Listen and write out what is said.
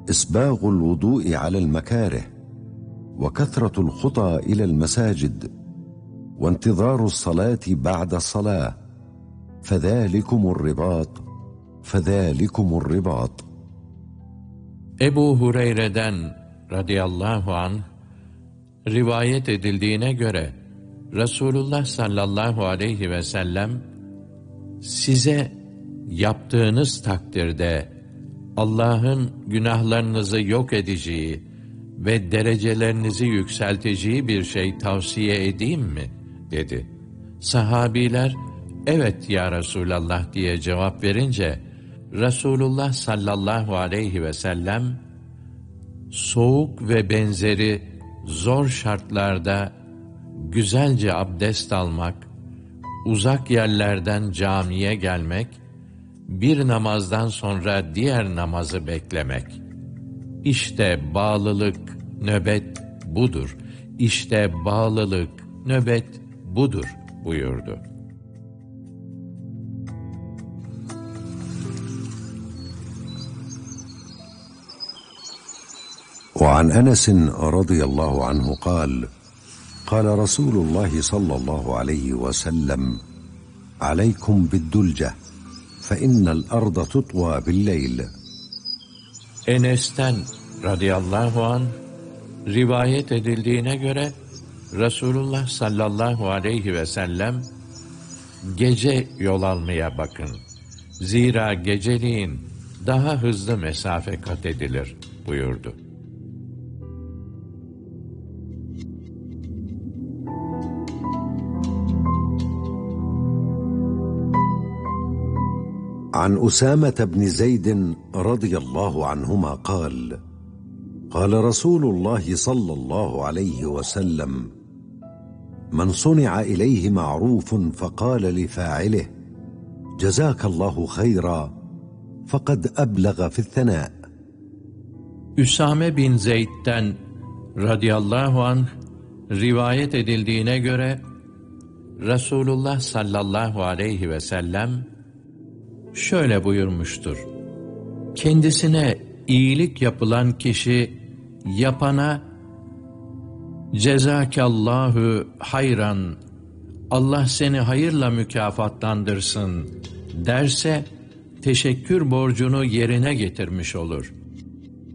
إسباغ الوضوء على المكاره، وكثرة الخطى إلى المساجد، وانتظار الصلاة بعد الصلاة، فذلكم الرباط. Ebu Hureyre'den radıyallahu anh rivayet edildiğine göre Resulullah sallallahu aleyhi ve sellem size yaptığınız takdirde Allah'ın günahlarınızı yok edeceği ve derecelerinizi yükselteceği bir şey tavsiye edeyim mi? Dedi. Sahabiler, evet ya Resulallah diye cevap verince, Resulullah sallallahu aleyhi ve sellem, soğuk ve benzeri zor şartlarda güzelce abdest almak, uzak yerlerden camiye gelmek, bir namazdan sonra diğer namazı beklemek. İşte bağlılık, nöbet budur. İşte bağlılık, nöbet budur buyurdu. وعن أنس رضي الله عنه قال: قال رسول الله صلى الله عليه وسلم: عليكم بالدلجة فإن الأرض تطوى بالليل. Enes'ten radıyallahu anh rivayet edildiğine göre Resulullah sallallahu aleyhi ve sellem gece yol almaya bakın. Zira geceliğin daha hızlı mesafe kat edilir buyurdu. عن أسامة بن زيد رضي الله عنهما قال: قال رسول الله صلى الله عليه وسلم: من صنع إليه معروف فقال لفاعله: جزاك الله خيرا فقد أبلغ في الثناء. Üsame bin Zeyd'den radıyallahu anh rivayet edildiğine göre Resulullah sallallahu aleyhi ve sellem şöyle buyurmuştur: kendisine iyilik yapılan kişi yapana cezakallahu hayran, Allah seni hayırla mükafatlandırsın derse teşekkür borcunu yerine getirmiş olur.